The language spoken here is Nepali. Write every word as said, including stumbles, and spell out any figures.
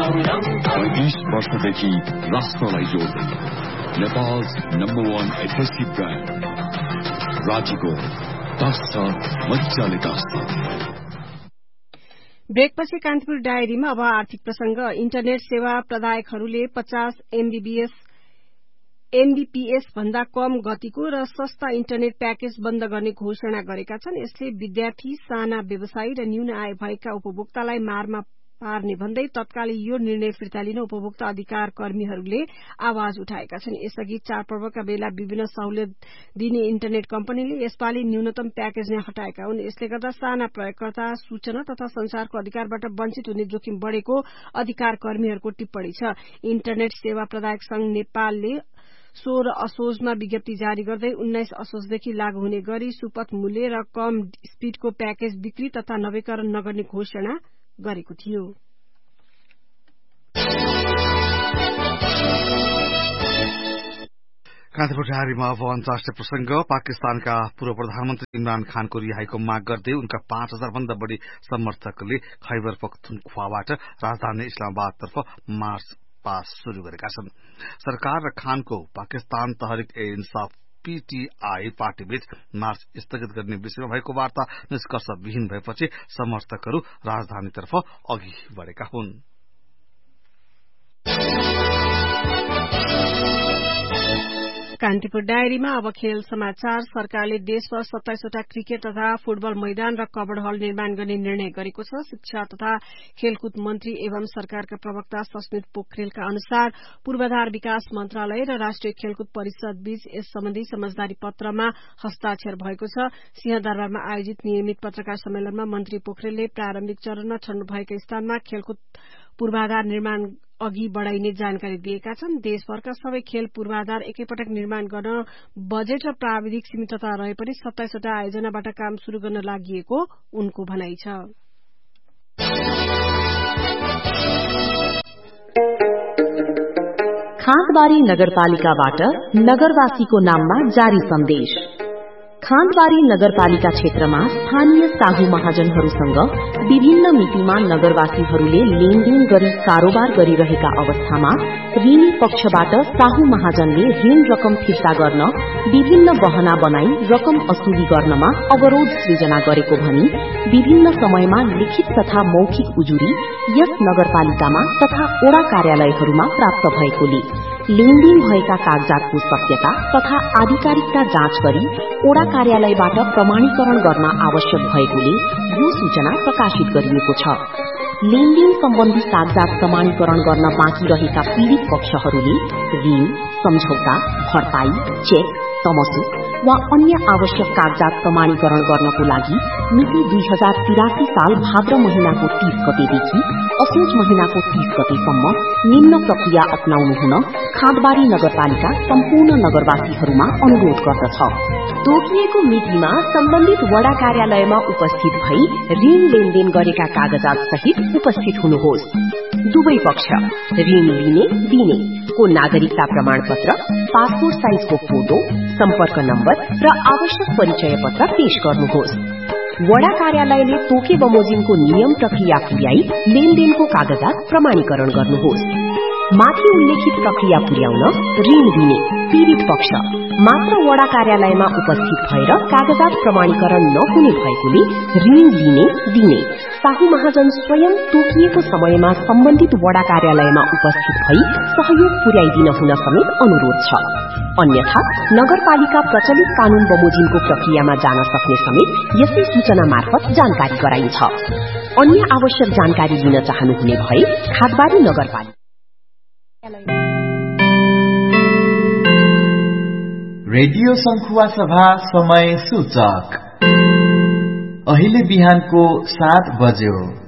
पैंतीस वर्षदेखि राष्ट्रलाई जोड्दै Nepal's number one SSC brand राज्यको दस छ मजाले दस छ। ब्रेकपछि कान्तिपुर डायरीमा अब आर्थिक प्रसंग। इन्टरनेट सेवा प्रदायकहरूले पचास एमबीबीएस एमबीपीएस भन्दा कम गतिको र सस्ता इन्टरनेट प्याकेज बन्द गर्ने घोषणा गरेका छन्। यसले विद्यार्थी, साना व्यवसायी र न्यून आय भएका उपभोक्तालाई मारमा पार्ने भन्दै तत्कालै यो निर्णय फिर्ता लिन उपभोक्ता अधिकार कर्मीहरूले आवाज उठाएका छन्। यसअघि चाडपर्वका बेला विभिन्न सहुलियत दिने इन्टरनेट कम्पनीले यसपालि न्यूनतम प्याकेज नै हटाएका हुन्। यसले गर्दा साना प्रयोगकर्ता सूचना तथा संचारको अधिकारबाट वञ्चित हुने जोखिम बढ़ेको अधिकार कर्मीहरूको टिप्पणी छ। इन्टरनेट सेवा प्रदायक संघ नेपालले सोह्र असोजमा विज्ञप्ति जारी गर्दै उन्नाइस असोजदेखि लागू हुने गरी सुपथ मूल्य र कम स्पीडको प्याकेज बिक्री तथा नवीकरण नगर्ने घोषणा गरेको थियो। कान्तिपुर डायरीमा अब अन्तर्राष्ट्रिय प्रसंग। पाकिस्तानका पूर्व प्रधानमन्त्री इमरान खानको रिहाईको माग गर्दै उनका पाँच हजार भन्दा बढ़ी समर्थकले खैबर पख्तुनख्वाबाट राजधानी इस्लामाबादतर्फ मार्च पास शुरू गरेका छन्। सरकार र खानको पाकिस्तान तहरिक ए इन्साफ पीटीआई पार्टीबीच मार्च स्थगित गर्ने विषयमा भएको वार्ता निष्कर्षविहीन भएपछि समर्थकहरू राजधानीतर्फ अघि बढ़ेका हुन्। कान्तिपुर डायरीमा अब खेल समाचार। सरकारले देशभर सत्ताइसवटा क्रिकेट तथा फुटबल मैदान र कबड हल निर्माण गर्ने निर्णय गरेको छ। शिक्षा तथा खेलकुद मन्त्री एवं सरकारका प्रवक्ता सस्मित पोखरेलका अनुसार पूर्वाधार विकास मन्त्रालय र राष्ट्रिय खेलकुद परिषद बीच यस सम्बन्धी समझदारी पत्रमा हस्ताक्षर भएको छ। सिंहदरबारमा आयोजित नियमित पत्रकार सम्मेलनमा मन्त्री पोखरेलले प्रारम्भिक चरणमा छन्नुभएका स्थानमा खेलकुद पूर्वाधार निर्माण अघि बढ़ाइने जानकारी दिएका छन्। देशभरका सबै खेल पूर्वाधार एकैपटक निर्माण गर्न बजेट र प्राविधिक सीमितता रहे पनि सत्ताइसवटा आयोजनाबाट काम शुरू गर्न लागि उनको भनाइ छ। खाँदबारी नगरपालिकाबाट नगरवासीको नाममा जारी सन्देश। खाँदबारी नगरपालिका क्षेत्रमा स्थानीय साहु महाजनहरूसँग विभिन्न मितिमा नगरवासीहरूले लेनदेन गरी कारोबार गरिरहेका अवस्थामा ऋणी पक्षबाट साहु महाजनले ऋण रकम फिर्ता गर्न विभिन्न बहना बनाई रकम असुली गर्नमा अवरोध सृजना गरेको भनी विभिन्न समयमा लिखित तथा मौखिक उजुरी यस नगरपालिकामा तथा ओडा कार्यालयहरूमा प्राप्त भएकोले लेनदेन भएका कागजातको सत्यता तथा आधिकारिकता जाँच गरी ओडा कार्यालयबाट प्रमाणीकरण गर्न आवश्यक भएकोले यो सूचना प्रकाशित गरिएको छ। लेनदेन सम्बन्धी कागजात प्रमाणीकरण गर्न बाँकी रहेका पीड़ित पक्षहरूले ऋण, सम्झौता, भरपाई, चेक, तमसु वा अन्य आवश्यक कागजात प्रमाणीकरण गर्नको लागि मिति दुई हजार तिरासी साल भाद्र महिनाको तीस गतेदेखि असोज महिनाको तीस गतेसम्म निम्न प्रक्रिया अपनाउनु हुन खाँदबारी नगरपालिका सम्पूर्ण नगरवासीहरूमा अनुरोध गर्दछ। तोकिएको मितिमा सम्बन्धित वडा कार्यालयमा उपस्थित भई ऋण लेनदेन गरेका कागजात सहित उपस्थित हुनुहोस्। दुवै पक्ष ऋण लिने दिने को नागरिकता प्रमाणपत्र, पासपोर्ट साइजको फोटो, सम्पर्क नम्बर र आवश्यक परिचय पत्र पेश गर्नुहोस्। वडा कार्यालयले तोके बमोजिमको नियम प्रक्रिया पुर्याई लेनदेनको कागजात प्रमाणीकरण गर्नुहोस्। माथि उल्लेखित प्रक्रिया पुर्याउन ऋण दिने पीड़ित पक्ष मात्र वडा कार्यालयमा उपस्थित भएर कागजात प्रमाणीकरण नहुने भएकोले ऋण लिने दिने साहु महाजन स्वयं तोकिएको समयमा सम्बन्धित वडा कार्यालयमा उपस्थित भई सहयोग पुर्याइदिन हुन समेत अनुरोध छ। अन्यथा नगरपालिका प्रचलित कानून बमोजिमको प्रक्रियामा जान सक्ने समेत यसै सूचना मार्फत जानकारी गराइन्छ। अन्य आवश्यक जानकारी लिन चाहनुहुने भए खाँदबारी नगरपालिका रेडियो संखुवा सभा समय सूचक अहिले बिहानको सात बज्यो।